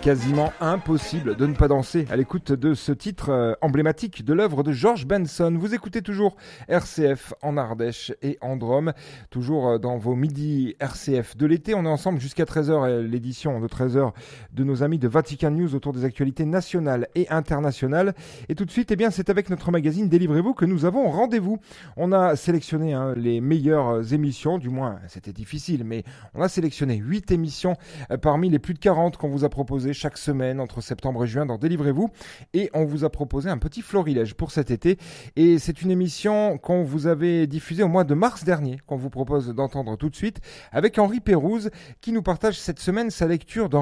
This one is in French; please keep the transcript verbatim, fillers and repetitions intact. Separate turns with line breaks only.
quasiment impossible de ne pas danser à l'écoute de ce titre euh, emblématique de l'œuvre de George Benson. Vous écoutez toujours R C F en Ardèche et en Drôme, toujours euh, dans vos midis R C F de l'été. On est ensemble jusqu'à treize heures, et l'édition de treize heures de nos amis de Vatican News autour des actualités nationales et internationales. Et tout de suite, eh bien, c'est avec notre magazine Délivrez-vous que nous avons rendez-vous. On a sélectionné hein, les meilleures émissions, du moins c'était difficile, mais on a sélectionné huit émissions euh, parmi les plus de quarante qu'on vous a proposées chaque semaine entre septembre et juin dans Délivrez-vous, et on vous a proposé un petit florilège pour cet été, et c'est une émission qu'on vous avait diffusée au mois de mars dernier, qu'on vous propose d'entendre tout de suite, avec Henri Pérouse qui nous partage cette semaine sa lecture dans